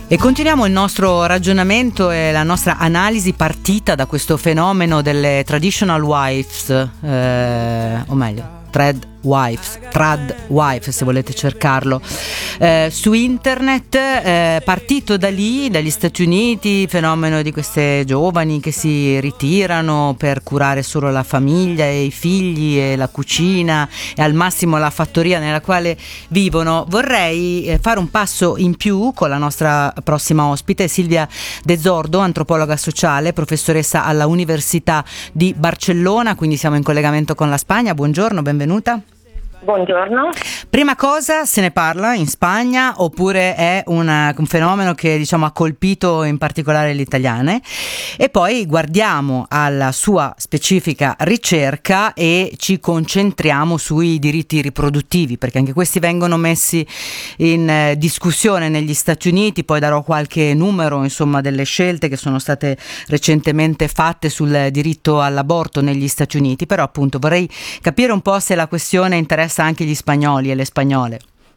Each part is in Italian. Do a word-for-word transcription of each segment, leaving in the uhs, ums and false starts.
E continuiamo il nostro ragionamento e la nostra analisi partita da questo fenomeno delle traditional wives, eh, o meglio, trad wives, trad wife se volete cercarlo, eh, su internet, eh, partito da lì, dagli Stati Uniti, fenomeno di queste giovani che si ritirano per curare solo la famiglia e i figli e la cucina e al massimo la fattoria nella quale vivono. Vorrei eh, fare un passo in più con la nostra prossima ospite, Silvia De Zordo, antropologa sociale, professoressa alla Università di Barcellona, quindi siamo in collegamento con la Spagna. Buongiorno, benvenuta. Buongiorno. Prima cosa, se ne parla in Spagna oppure è una, un fenomeno che diciamo ha colpito in particolare le italiane? E poi guardiamo alla sua specifica ricerca e ci concentriamo sui diritti riproduttivi, perché anche questi vengono messi in eh, discussione negli Stati Uniti. Poi darò qualche numero insomma delle scelte che sono state recentemente fatte sul diritto all'aborto negli Stati Uniti, però appunto vorrei capire un po' se la questione interessa anche gli spagnoli e le spagnole.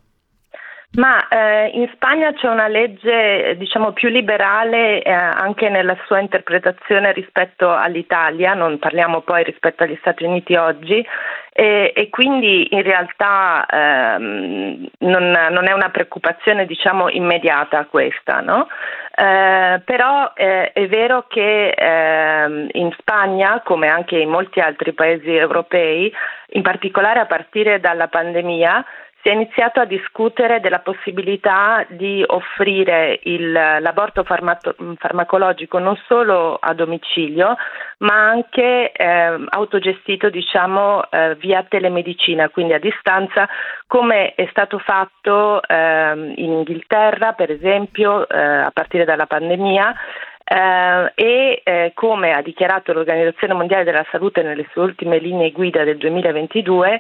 Ma eh, in Spagna c'è una legge diciamo più liberale eh, anche nella sua interpretazione rispetto all'Italia, non parliamo poi rispetto agli Stati Uniti oggi, e, e quindi in realtà ehm, non, non è una preoccupazione diciamo immediata questa, no? Eh, però eh, è vero che eh, in Spagna, come anche in molti altri paesi europei, in particolare a partire dalla pandemia, si è iniziato a discutere della possibilità di offrire il, l'aborto farmato, farmacologico non solo a domicilio, ma anche eh, autogestito diciamo eh, via telemedicina, quindi a distanza, come è stato fatto eh, in Inghilterra, per esempio, eh, a partire dalla pandemia. Uh, e eh, come ha dichiarato l'Organizzazione Mondiale della Salute nelle sue ultime linee guida del duemilaventidue,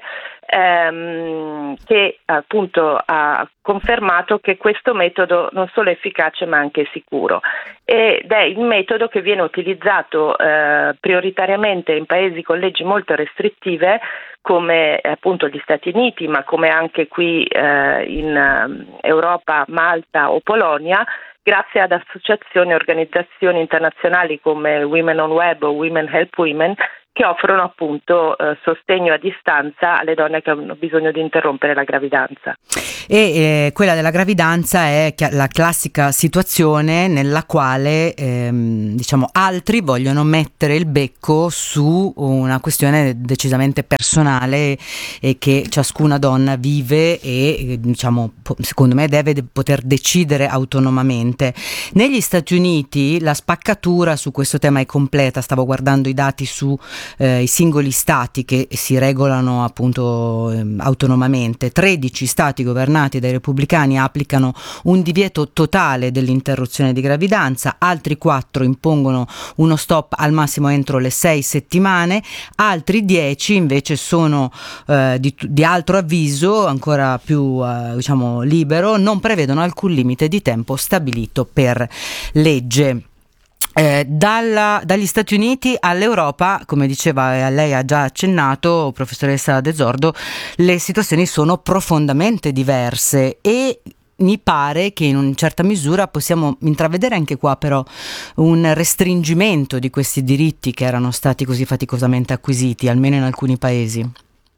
ehm, che appunto ha confermato che questo metodo non solo è efficace ma anche sicuro, ed è il metodo che viene utilizzato eh, prioritariamente in paesi con leggi molto restrittive come appunto gli Stati Uniti, ma come anche qui eh, in uh, Europa, Malta o Polonia, grazie ad associazioni e organizzazioni internazionali come Women on Web o Women Help Women, che offrono appunto eh, sostegno a distanza alle donne che hanno bisogno di interrompere la gravidanza. E eh, quella della gravidanza è la classica situazione nella quale ehm, diciamo altri vogliono mettere il becco su una questione decisamente personale e che ciascuna donna vive e diciamo secondo me deve poter decidere autonomamente. Negli Stati Uniti la spaccatura su questo tema è completa. Stavo guardando i dati su Eh, i singoli stati che si regolano appunto eh, autonomamente. tredici stati governati dai repubblicani applicano un divieto totale dell'interruzione di gravidanza, altri quattro impongono uno stop al massimo entro le sei settimane, altri dieci invece sono eh, di, di altro avviso, ancora più eh, diciamo libero, non prevedono alcun limite di tempo stabilito per legge. Eh, dalla, dagli Stati Uniti all'Europa, come diceva e lei ha già accennato, professoressa De Zordo, le situazioni sono profondamente diverse e mi pare che in una certa misura possiamo intravedere anche qua però un restringimento di questi diritti che erano stati così faticosamente acquisiti, almeno in alcuni paesi.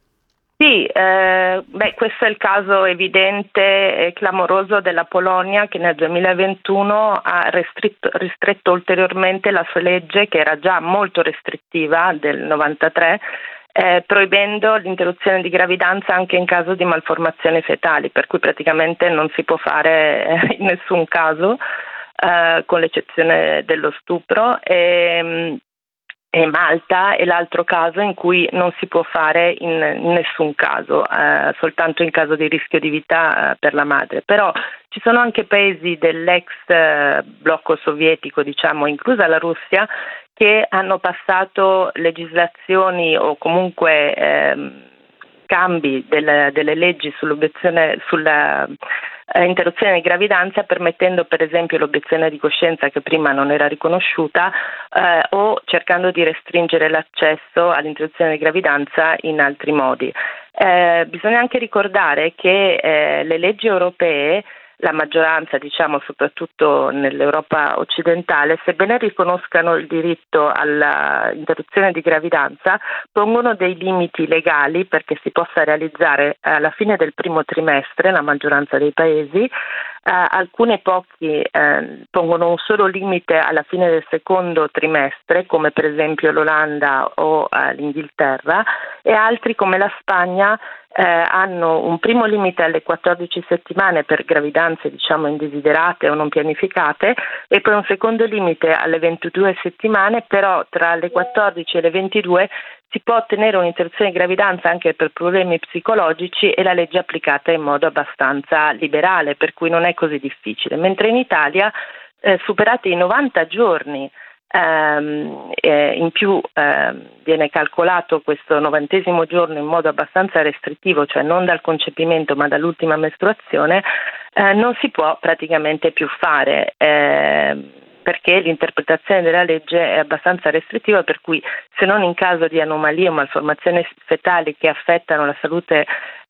Sì, eh, beh, questo è il caso evidente e clamoroso della Polonia, che nel duemilaventuno ha restritto, ristretto ulteriormente la sua legge, che era già molto restrittiva, del novantatré, eh, proibendo l'interruzione di gravidanza anche in caso di malformazioni fetali, per cui praticamente non si può fare eh, in nessun caso, eh, con l'eccezione dello stupro. E, E Malta è l'altro caso in cui non si può fare in, in nessun caso, eh, soltanto in caso di rischio di vita eh, per la madre. Però ci sono anche paesi dell'ex eh, blocco sovietico, diciamo, inclusa la Russia, che hanno passato legislazioni o comunque ehm, cambi del, delle leggi sull'obiezione, sulla eh, interruzione di gravidanza, permettendo per esempio l'obiezione di coscienza che prima non era riconosciuta, eh, o cercando di restringere l'accesso all'interruzione di gravidanza in altri modi. Eh, bisogna anche ricordare che eh, le leggi europee la maggioranza, diciamo soprattutto nell'Europa occidentale, sebbene riconoscano il diritto all'interruzione di gravidanza, pongono dei limiti legali perché si possa realizzare alla fine del primo trimestre, la maggioranza dei paesi. Uh, alcune pochi eh, pongono un solo limite alla fine del secondo trimestre, come per esempio l'Olanda o uh, l'Inghilterra, e altri come la Spagna eh, hanno un primo limite alle quattordici settimane per gravidanze diciamo indesiderate o non pianificate e poi un secondo limite alle ventidue settimane, però tra le quattordici e le ventidue si può ottenere un'interruzione di gravidanza anche per problemi psicologici e la legge è applicata in modo abbastanza liberale, per cui non è così difficile. Mentre in Italia, eh, superati i novanta giorni, ehm, eh, in più eh, viene calcolato questo novantesimo giorno in modo abbastanza restrittivo, cioè non dal concepimento ma dall'ultima mestruazione, eh, non si può praticamente più fare. Eh, perché l'interpretazione della legge è abbastanza restrittiva, per cui se non in caso di anomalie o malformazioni fetali che affettano la salute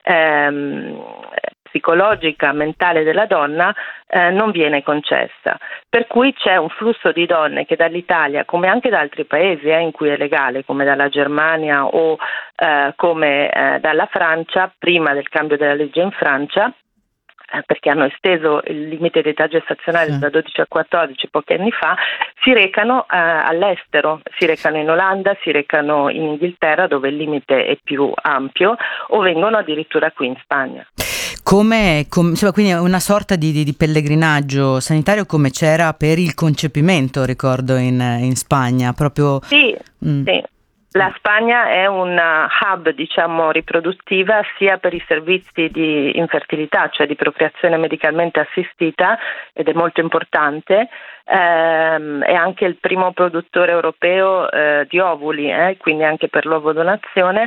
ehm, psicologica, mentale della donna, eh, non viene concessa. Per cui c'è un flusso di donne che dall'Italia, come anche da altri paesi eh, in cui è legale, come dalla Germania o eh, come eh, dalla Francia, prima del cambio della legge in Francia, perché hanno esteso il limite di età gestazionale sì. da dodici a quattordici pochi anni fa, si recano eh, all'estero, si recano in Olanda, si recano in Inghilterra dove il limite è più ampio o vengono addirittura qui in Spagna. Come, com, insomma, quindi una sorta di, di, di pellegrinaggio sanitario come c'era per il concepimento, ricordo, in, in Spagna, proprio... Sì, mm. sì. La Spagna è una hub, diciamo, riproduttiva sia per i servizi di infertilità, cioè di procreazione medicalmente assistita, ed è molto importante. Ehm, è anche il primo produttore europeo eh, di ovuli, eh, quindi anche per l'ovodonazione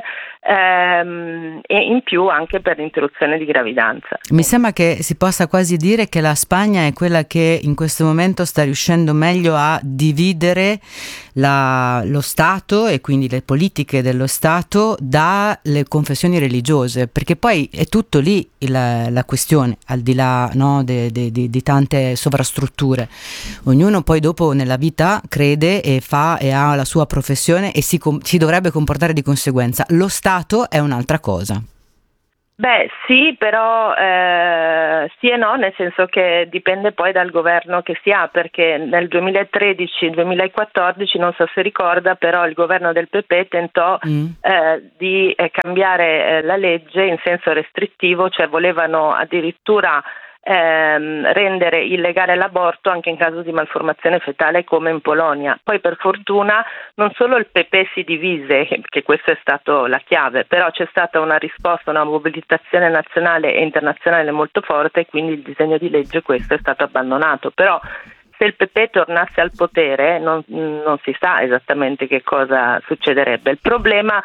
ehm, e in più anche per l'interruzione di gravidanza. Mi sembra che si possa quasi dire che la Spagna è quella che in questo momento sta riuscendo meglio a dividere la, lo Stato e quindi le politiche dello Stato dalle confessioni religiose, perché poi è tutto lì la, la questione, al di là no, de, de, de, di tante sovrastrutture. Ognuno poi dopo nella vita crede e fa e ha la sua professione e si, com- si dovrebbe comportare di conseguenza. Lo Stato è un'altra cosa. Beh sì, però eh, sì e no, nel senso che dipende poi dal governo che si ha, perché nel duemilatredici duemilaquattordici, non so se ricorda, però il governo del P P tentò mm. eh, di eh, cambiare eh, la legge in senso restrittivo, cioè volevano addirittura Ehm, rendere illegale l'aborto anche in caso di malformazione fetale come in Polonia. Poi per fortuna non solo il P P si divise, che questa è stata la chiave, però c'è stata una risposta, una mobilitazione nazionale e internazionale molto forte e quindi il disegno di legge questo è stato abbandonato. Però se il P P tornasse al potere non, non si sa esattamente che cosa succederebbe. Il problema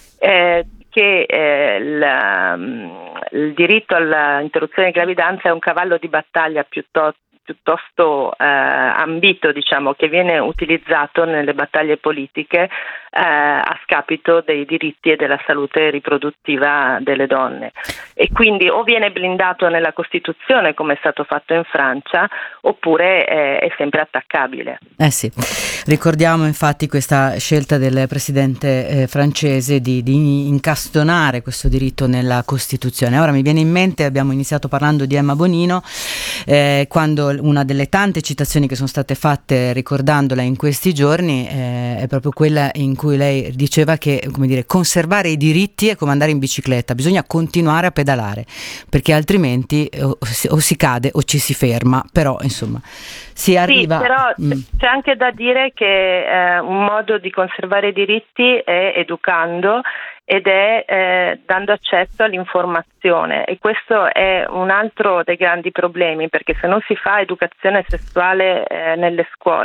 è che eh, il, il diritto all'interruzione di gravidanza è un cavallo di battaglia piuttosto piuttosto eh, ambito, diciamo, che viene utilizzato nelle battaglie politiche eh, a scapito dei diritti e della salute riproduttiva delle donne, e quindi o viene blindato nella Costituzione come è stato fatto in Francia oppure eh, è sempre attaccabile. Eh sì, ricordiamo infatti questa scelta del presidente eh, francese di, di incastonare questo diritto nella Costituzione. Ora mi viene in mente, abbiamo iniziato parlando di Emma Bonino, eh, quando una delle tante citazioni che sono state fatte ricordandola in questi giorni eh, è proprio quella in cui lei diceva che, come dire, conservare i diritti è come andare in bicicletta, bisogna continuare a pedalare perché altrimenti o si, o si cade o ci si ferma, però insomma si arriva. Sì, però mm. c'è anche da dire che eh, un modo di conservare i diritti è educando ed è eh, dando accesso all'informazione, e questo è un altro dei grandi problemi, perché se non si fa educazione sessuale eh, nelle scuole,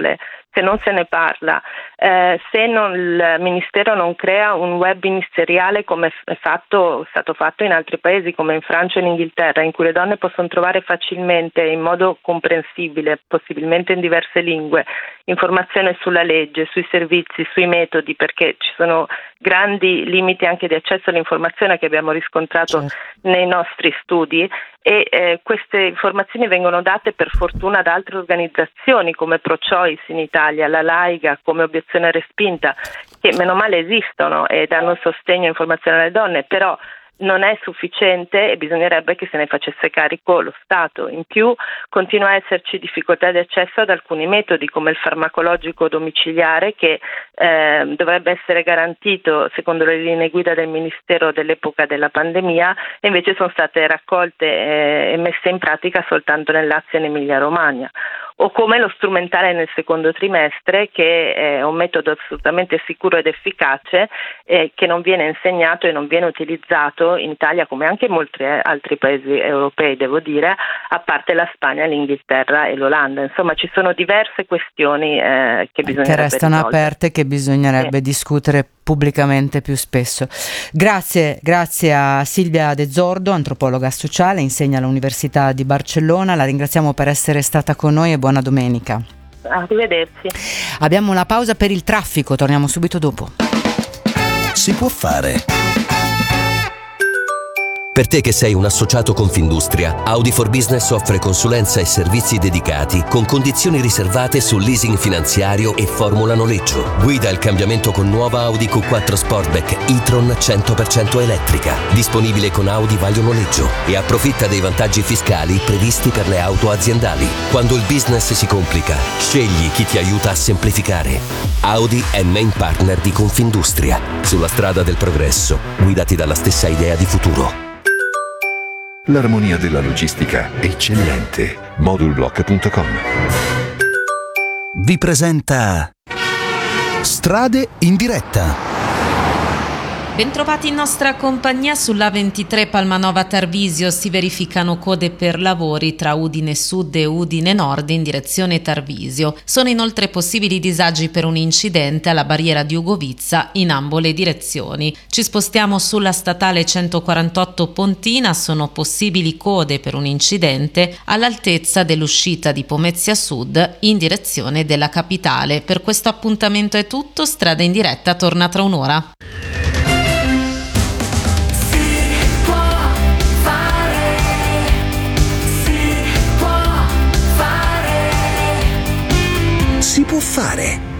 se non se ne parla, eh, se non, il Ministero non crea un web ministeriale come è, fatto, è stato fatto in altri paesi come in Francia e in Inghilterra, in cui le donne possono trovare facilmente, in modo comprensibile, possibilmente in diverse lingue, informazione sulla legge, sui servizi, sui metodi, perché ci sono grandi limiti anche di accesso all'informazione che abbiamo riscontrato certo. nei nostri studi, e eh, queste informazioni vengono date per fortuna da altre organizzazioni come ProChoice in Italia, la Laiga come Obiezione Respinta, che meno male esistono e danno sostegno e informazione alle donne, però non è sufficiente e bisognerebbe che se ne facesse carico lo Stato. In più continua a esserci difficoltà di accesso ad alcuni metodi come il farmacologico domiciliare, che eh, dovrebbe essere garantito secondo le linee guida del Ministero dell'epoca della pandemia, e invece sono state raccolte eh, e messe in pratica soltanto nel Lazio e in Emilia Romagna. O come lo strumentale nel secondo trimestre, che è un metodo assolutamente sicuro ed efficace, eh, che non viene insegnato e non viene utilizzato in Italia come anche in molti altri paesi europei, devo dire, a parte la Spagna, l'Inghilterra e l'Olanda. Insomma, ci sono diverse questioni eh, che bisognerebbe che restano risolvere. aperte e che bisognerebbe sì. discutere pubblicamente più spesso. Grazie, grazie a Silvia De Zordo, antropologa sociale, insegna all'Università di Barcellona. La ringraziamo per essere stata con noi e buona domenica. Arrivederci. Abbiamo una pausa per il traffico, torniamo subito dopo. Si può fare. Per te che sei un associato Confindustria, Audi for Business offre consulenza e servizi dedicati con condizioni riservate sul leasing finanziario e formula noleggio. Guida il cambiamento con nuova Audi Q quattro Sportback e-tron cento per cento elettrica, disponibile con Audi Vaglio Noleggio, e approfitta dei vantaggi fiscali previsti per le auto aziendali. Quando il business si complica, scegli chi ti aiuta a semplificare. Audi è main partner di Confindustria. Sulla strada del progresso, guidati dalla stessa idea di futuro. L'armonia della logistica eccellente. Modulblock punto com vi presenta Strade in diretta. Bentrovati in nostra compagnia. Sull'A ventitré Palmanova Tarvisio si verificano code per lavori tra Udine Sud e Udine Nord in direzione Tarvisio. Sono inoltre possibili disagi per un incidente alla barriera di Ugovizza in ambo le direzioni. Ci spostiamo sulla statale centoquarantotto Pontina, sono possibili code per un incidente all'altezza dell'uscita di Pomezia Sud in direzione della capitale. Per questo appuntamento è tutto, Strada in diretta torna tra un'ora. Si può fare.